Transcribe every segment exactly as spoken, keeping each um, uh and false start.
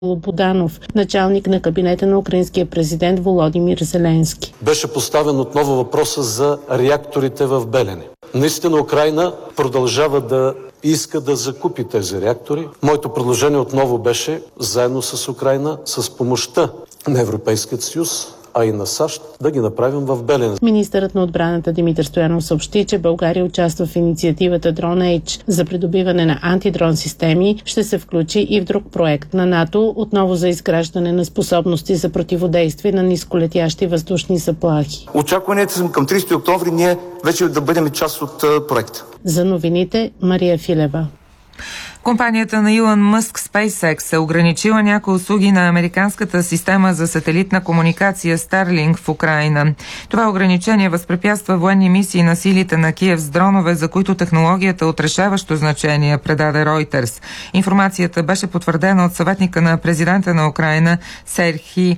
Буданов, началник на кабинета на украинския президент Володимир Зеленски. Беше поставен отново въпроса за реакторите в Белене. Наистина Украйна продължава да иска да закупи тези реактори. Моето предложение отново беше заедно с Украйна, с помощта на Европейския съюз, а и на САЩ, да ги направим в Белене. Министърът на отбраната Димитър Стоянов съобщи, че България участва в инициативата DroneAge за придобиване на антидрон системи. Ще се включи и в друг проект на НАТО, отново за изграждане на способности за противодействие на нисколетящи въздушни заплахи. Очакванията са към тридесети октомври ние вече да бъдем част от проекта. За новините Мария Филева. Компанията на Илон Мъск SpaceX е ограничила някои услуги на американската система за сателитна комуникация Starlink в Украйна. Това ограничение възпрепятства военни мисии на силите на Киев с дронове, за които технологията е от решаващо значение, предаде Reuters. Информацията беше потвърдена от съветника на президента на Украйна Серхий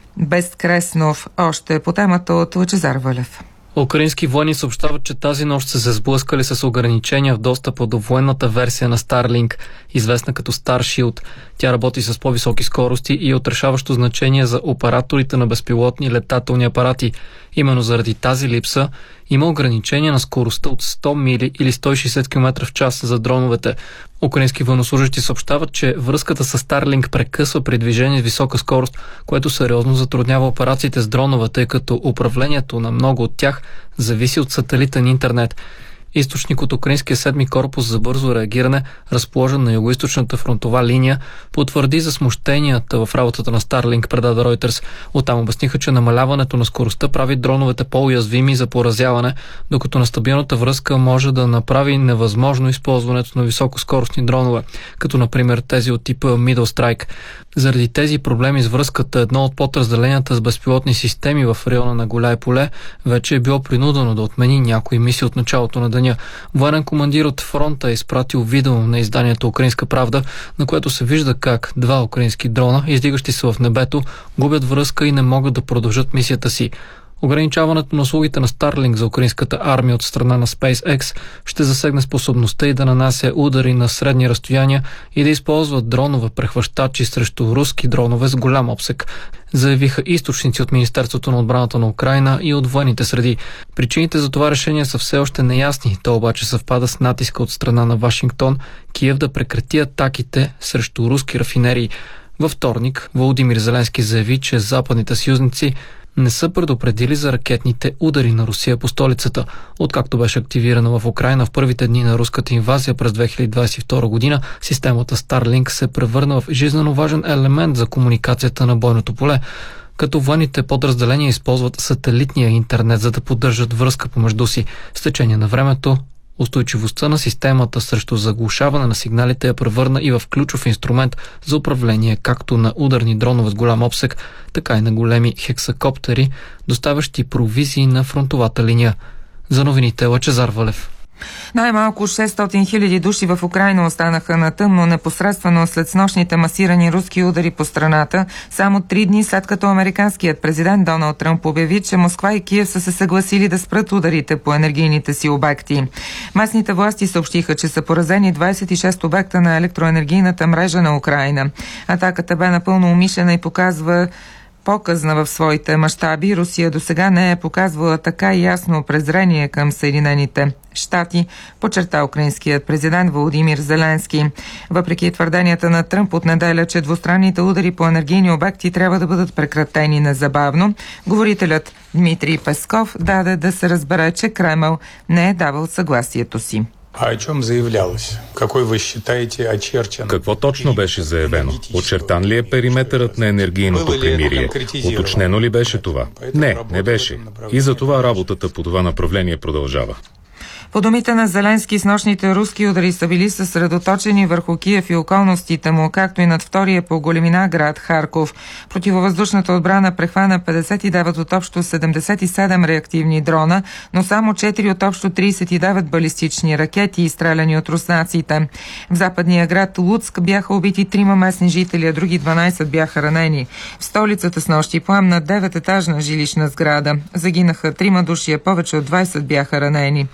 Безкреснов. Още по темата от Лъчезар Вълев. Украински военни съобщават, че тази нощ са се сблъскали с ограничения в достъпа до военната версия на Starlink, известна като Starshield. Тя работи с по-високи скорости и е от решаващо значение за операторите на безпилотни летателни апарати. Именно заради тази липса има ограничение на скоростта от сто мили или сто и шейсет километра в час за дроновете. Украински военнослужещи съобщават, че връзката с Starlink прекъсва при движение с висока скорост, което сериозно затруднява операциите с дронове, тъй като управлението на много от тях зависи от сателитен интернет. Източник от Украинския седми корпус за бързо реагиране, разположен на югоизточната фронтова линия, потвърди за смущенията в работата на Starlink, предаде Reuters. Оттам обясниха, че намаляването на скоростта прави дроновете по-уязвими за поразяване, докато нестабилната връзка може да направи невъзможно използването на високоскоростни дронове, като например тези от типа Middle Strike. Заради тези проблеми с връзката, едно от подразделенията с безпилотни системи в района на Голяй поле вече е било принудено да отмени някои мисии от началото на деня. Военен командир от фронта е изпратил видео на изданието Украинска правда, на което се вижда как два украински дрона, издигащи се в небето, губят връзка и не могат да продължат мисията си. Ограничаването на услугите на Starlink за украинската армия от страна на SpaceX ще засегне способността и да нанася удари на средни разстояния и да използват дронове прехващачи срещу руски дронове с голям обсек, заявиха източници от Министерството на отбраната на Украйна и от военните среди. Причините за това решение са все още неясни, то обаче съвпада с натиска от страна на Вашингтон Киев да прекрати атаките срещу руски рафинерии. Във вторник Володимир Зеленски заяви, че западните съюзници не са предупредили за ракетните удари на Русия по столицата. Откакто беше активирана в Украйна в първите дни на руската инвазия през две хиляди двадесет и втора година, системата Starlink се превърна в жизнено важен елемент за комуникацията на бойното поле, като военните подразделения използват сателитния интернет, за да поддържат връзка помежду си. С течение на времето устойчивостта на системата срещу заглушаване на сигналите я превърна и в ключов инструмент за управление както на ударни дронове с голям обсек, така и на големи хексакоптери, доставящи провизии на фронтовата линия. За новините Лъчезар Вълев. Най-малко шестстотин хиляди души в Украйна останаха на тъмно непосредствено след снощните масирани руски удари по страната, само три дни след като американският президент Доналд Тръмп обяви, че Москва и Киев са се съгласили да спрат ударите по енергийните си обекти. Местните власти съобщиха, че са поразени двадесет и шест обекта на електроенергийната мрежа на Украйна. Атаката бе напълно умишлена и показва показна в своите мащаби. Русия досега не е показвала така ясно презрение към Съединените щати, подчерта украинският президент Володимир Зеленски. Въпреки твърденията на Тръмп от неделя, че двустранните удари по енергийни обекти трябва да бъдат прекратени незабавно, говорителят Дмитрий Песков даде да се разбере, че Кремъл не е давал съгласието си. А о чем заявлялось? Какой вы считаете очерчен? Какво точно беше заявено? Очертан ли е периметърът на енергийното примирие? Уточнено ли беше това? Не, не беше. И за това работата по това направление продължава. По думите на Зеленски, снощните руски удари са били съсредоточени върху Киев и околностите му, както и над втория по големина град Харков. Противовъздушната отбрана прехвана петдесет и девет от общо седемдесет и седем реактивни дрона, но само четири от общо тридесет и девет балистични ракети, изстреляни от руснаците. В западния град Луцк бяха убити трима местни жители, а други дванадесет бяха ранени. В столицата снощи пламна девететажна жилищна сграда. Загинаха трима души, а повече от двадесет бяха ранени.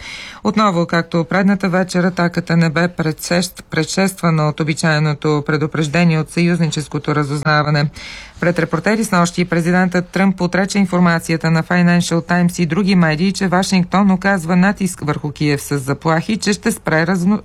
Отново, както предната вечер, атаката не бе предшествана от обичайното предупреждение от съюзническото разузнаване. Пред репортери с нощи президентът Тръмп отрече информацията на Financial Times и други медии, че Вашингтон оказва натиск върху Киев с заплахи, че ще спре разно...